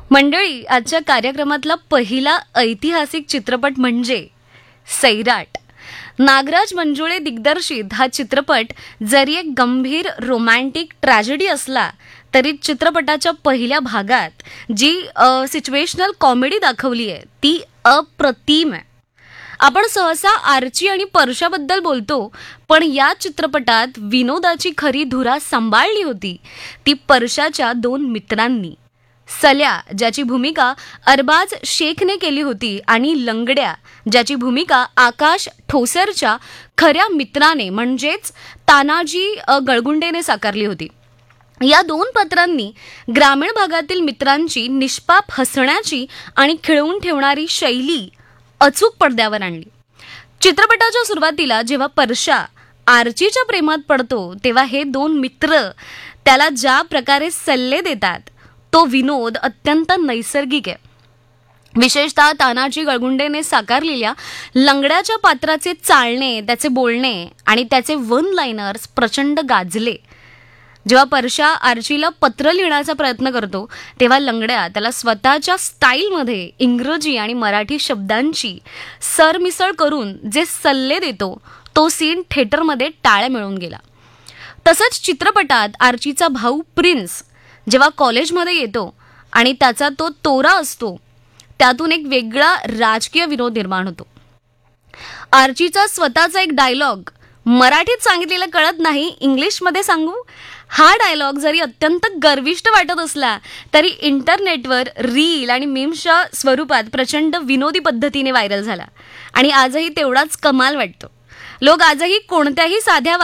मंडळी, आजच्या कार्यक्रमातला पहिला ऐतिहासिक चित्रपट म्हणजे सैराट. नागराज मंजुळे दिग्दर्शित हा चित्रपट जरी एक गंभीर रोमॅन्टिक ट्रॅजेडी असला तरी चित्रपटाच्या पहिल्या भागात जी सिच्युएशनल कॉमेडी दाखवली आहे ती अप्रतिम आहे. आपण सहसा आर्ची आणि परशाबद्दल बोलतो, पण या चित्रपटात विनोदाची खरी धुरा सांभाळली होती ती परशाच्या दोन मित्रांनी. सल्या, ज्याची भूमिका अरबाज शेखने केली होती, आणि लंगड्या, ज्याची भूमिका आकाश ठोसरच्या खऱ्या मित्राने म्हणजेच तानाजी गळगुंडेने साकारली होती. या दोन पात्रांनी ग्रामीण भागातील मित्रांची निष्पाप हसण्याची आणि खिळवून ठेवणारी शैली अचूक पडद्यावर आणली. चित्रपटाच्या सुरुवातीला जेव्हा परशा आर्चीच्या प्रेमात पडतो तेव्हा हे दोन मित्र त्याला ज्या प्रकारे सल्ले देतात तो विनोद अत्यंत नैसर्गिक आहे. विशेषतः तानाजी गळगुंडेने साकारलेल्या लंगड्याच्या पात्राचे चालणे, त्याचे बोलणे आणि त्याचे वन लाइनर्स प्रचंड गाजले. जेव्हा परशा आर्चीला पत्र लिहिण्याचा प्रयत्न करतो तेव्हा लंगड्या त्याला स्वतःच्या स्टाईलमध्ये इंग्रजी आणि मराठी शब्दांची सरमिसळ करून जे सल्ले देतो तो सीन थिएटरमध्ये टाळ्या मिळवून गेला. तसंच चित्रपटात आर्चीचा भाऊ प्रिन्स जेव्हा कॉलेजमध्ये येतो आणि त्याचा तो तोरा असतो त्यातून एक वेगळा राजकीय विनोद निर्माण होतो. आर्चीचा स्वतःचा एक डायलॉग मराठीत सांगितलेला कळत नाही, इंग्लिशमध्ये सांगू. हा डायलॉग जरी अत्यंत गर्विष्ठ वाटत असला तरी इंटरनेटवर रील आणि मीम्सच्या स्वरूपात प्रचंड विनोदी पद्धतीने व्हायरल झाला आणि आजही तेवढाच कमाल वाटतो. लोक आजही कोणत्याही साध्या